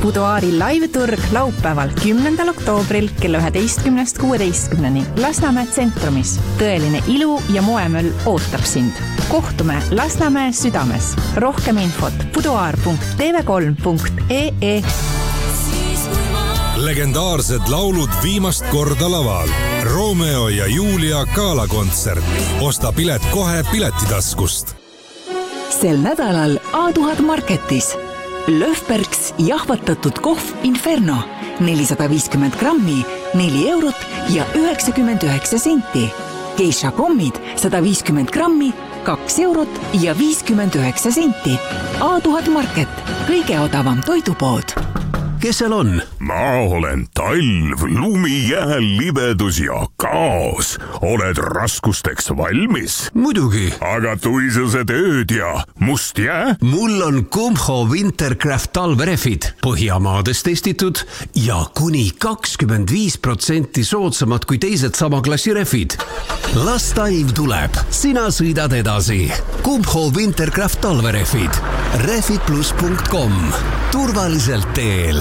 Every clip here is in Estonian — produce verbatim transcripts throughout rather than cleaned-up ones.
Buduaari live-turg laupäeval kümnendal oktoobril kella üheteistkümnest kuueteistkümneni Lasnamäe tsentrumis. Tõeline ilu ja moemöll ootab sind. Kohtume Lasnamäe südames. Rohkem infot buduaar punkt t v kolm punkt e e. Legendaarsed laulud viimast korda laval. Romeo ja Julia galakontsert. Osta pilet kohe piletitaskust. Sel nädalal A tuhat Marketis. Löfbergs jahvatatud kohv Inferno. nelisada viiskümmend grammi, neli eurot ja üheksakümmend üheksa senti. Geisha kommid sada viiskümmend grammi, kaks eurot ja viiskümmend üheksa senti. A tuhat Market. Kõige odavam toidupood. Kes seal on? Ma olen talv, lumi, jääl, libedus ja kaos. Oled raskusteks valmis? Muidugi. Aga tuisused ööd ja must jää? Mul on Kumho Wintercraft talverefid. Põhjamaades testitud ja kuni kakskümmend viis protsenti soodsamad kui teised sama klassi refid. Las talv tuleb. Sina sõidad edasi. Kumho Wintercraft talverefid. refid plus punkt com. Turvaliselt teel.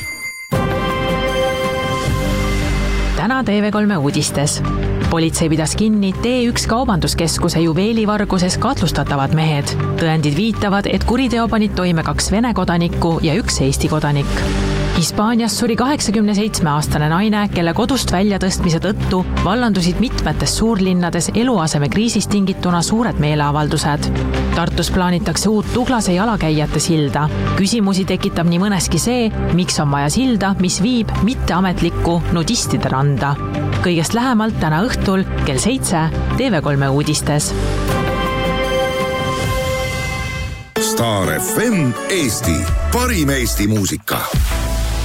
Täna T V kolme uudistes. Politsei pidas kinni T üks kaubanduskeskuse juveelivarguses katlustatavad mehed. Tõendid viitavad, et kuriteo panid toime kaks Vene kodanikku ja üks Eesti kodanik. Hispaanias suri kaheksakümne seitsme aastane naine, kelle kodust välja tõstmise tõttu vallandusid mitmetes suurlinnades eluaseme kriisist tingituna suured meeleavaldused. Tartus plaanitakse uut Tuglase jalakäijate silda. Küsimusi tekitab nii mõneski see, miks on vaja silda, mis viib mitteametlikku nudistide randa. Kõigest lähemalt täna õhtul kell seitse T V kolme uudistes. Star F M Eesti, parim Eesti muusika.